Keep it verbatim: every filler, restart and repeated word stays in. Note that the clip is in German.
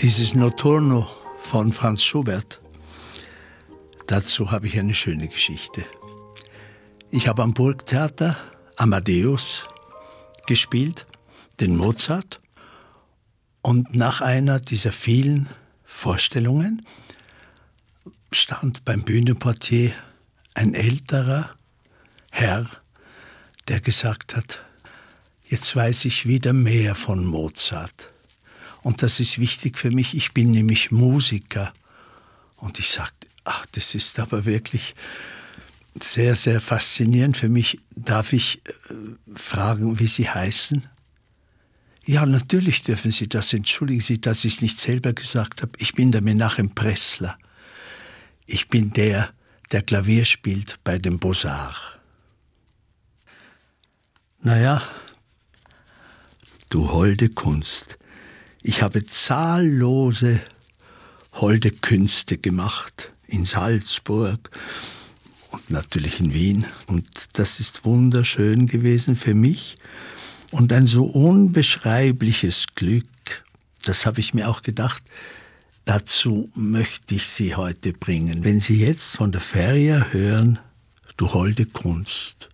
Dieses Notturno von Franz Schubert, dazu habe ich eine schöne Geschichte. Ich habe am Burgtheater Amadeus gespielt, den Mozart. Und nach einer dieser vielen Vorstellungen stand beim Bühnenportier ein älterer Herr, der gesagt hat, jetzt weiß ich wieder mehr von Mozart. Und das ist wichtig für mich, ich bin nämlich Musiker. Und ich sagte, ach, das ist aber wirklich sehr, sehr faszinierend für mich. Darf ich äh, fragen, wie Sie heißen? Ja, natürlich dürfen Sie das. Entschuldigen Sie, dass ich es nicht selber gesagt habe. Ich bin der Menachem Pressler. Ich bin der, der Klavier spielt bei den Beaux-Arts. Naja, du holde Kunst. Ich habe zahllose holde Künste gemacht in Salzburg und natürlich in Wien. Und das ist wunderschön gewesen für mich und ein so unbeschreibliches Glück. Das habe ich mir auch gedacht, dazu möchte ich Sie heute bringen. Wenn Sie jetzt von der Feria hören, du holde Kunst,